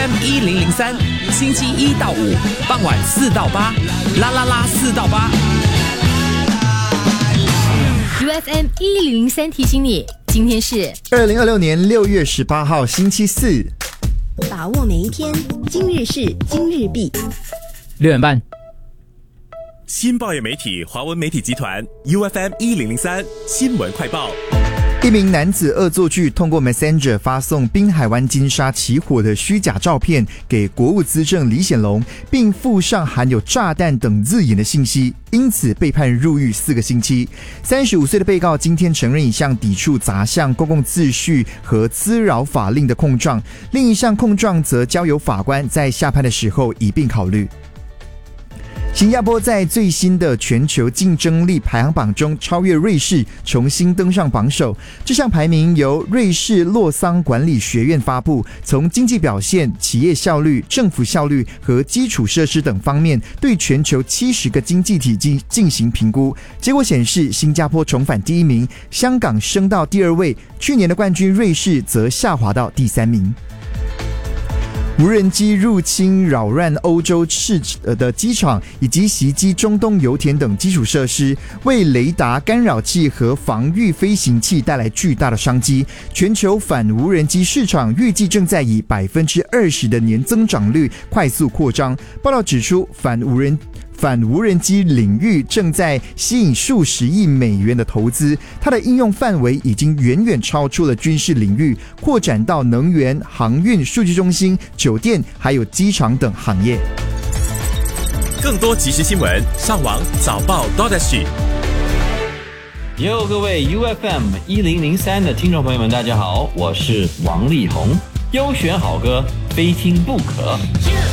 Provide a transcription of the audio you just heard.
UFM 1003，星期1到5傍晚4到8，啦啦啦4到8。 UFM 1003提醒你，今天是 2026年6月18号星期四， 把握每一天，今日事今日毕。 6点半， 新报业媒体华文媒体集团 UFM 1003新闻快报。 一名男子恶作剧通过 Messenger 发送滨海湾金沙起火的虚假照片给国务资政李显龙，并附上含有炸弹等字眼的信息，因此被判入狱4个星期。35岁的被告今天承认一项抵触杂项公共秩序和滋扰法令的控状，另一项控状则交由法官在下判的时候一并考虑。新加坡在最新的全球竞争力排行榜中超越瑞士，重新登上榜首。这项排名由瑞士洛桑管理学院发布，从经济表现、企业效率、政府效率和基础设施等方面对全球70个经济体进行评估。结果显示，新加坡重返第1名，香港升到第2位，去年的冠军瑞士则下滑到第3名。无人机入侵扰乱欧洲的机场，以及袭击中东油田等基础设施，为雷达干扰器和防御飞行器带来巨大的商机。全球反无人机市场预计正在以20%的年增长率快速扩张。报道指出，反无人机领域正在吸引数十亿美元的投资，它的应用范围已经远远超出了军事领域，扩展到能源、航运、数据中心、酒店还有机场等行业。 更多即时新闻，上网早报 .SG。 各位 UFM 1003的听众朋友们，大家好，我是王力宏。优选好歌，非听不可。